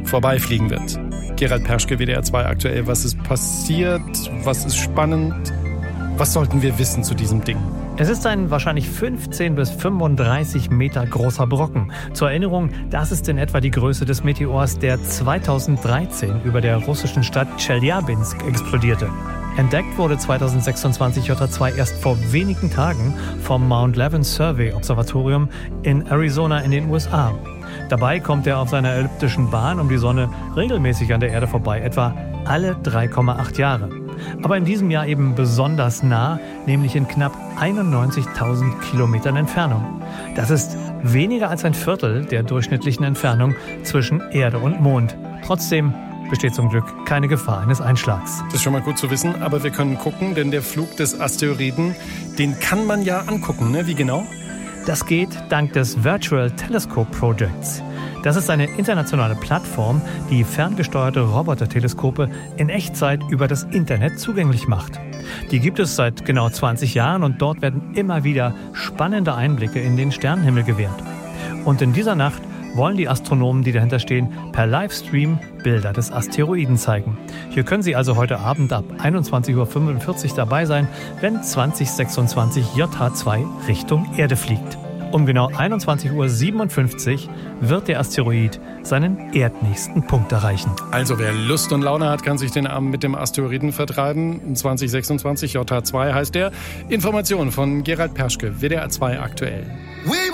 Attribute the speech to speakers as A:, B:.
A: vorbeifliegen wird. Gerald Perschke, WDR 2 aktuell. Was ist passiert? Was ist spannend? Was sollten wir wissen zu diesem Ding?
B: Es ist ein wahrscheinlich 15 bis 35 Meter großer Brocken. Zur Erinnerung, das ist in etwa die Größe des Meteors, der 2013 über der russischen Stadt Tscheljabinsk explodierte. Entdeckt wurde 2026 J2 erst vor wenigen Tagen vom Mount Levin Survey Observatorium in Arizona in den USA. Dabei kommt er auf seiner elliptischen Bahn um die Sonne regelmäßig an der Erde vorbei, etwa alle 3,8 Jahre. Aber in diesem Jahr eben besonders nah, nämlich in knapp 91.000 Kilometern Entfernung. Das ist weniger als ein Viertel der durchschnittlichen Entfernung zwischen Erde und Mond. Trotzdem besteht zum Glück keine Gefahr eines Einschlags.
A: Das ist schon mal gut zu wissen, aber wir können gucken, denn der Flug des Asteroiden, den kann man ja angucken, ne? Wie genau?
B: Das geht dank des Virtual Telescope Projects. Das ist eine internationale Plattform, die ferngesteuerte Roboterteleskope in Echtzeit über das Internet zugänglich macht. Die gibt es seit genau 20 Jahren und dort werden immer wieder spannende Einblicke in den Sternenhimmel gewährt. Und in dieser Nacht wollen die Astronomen, die dahinter stehen, per Livestream Bilder des Asteroiden zeigen. Hier können Sie also heute Abend ab 21:45 Uhr dabei sein, wenn 2026 JH2 Richtung Erde fliegt. Um genau 21:57 Uhr wird der Asteroid seinen erdnächsten Punkt erreichen.
A: Also wer Lust und Laune hat, kann sich den Abend mit dem Asteroiden vertreiben. 2026 JH2 heißt der. Informationen von Gerald Perschke, WDR 2 aktuell.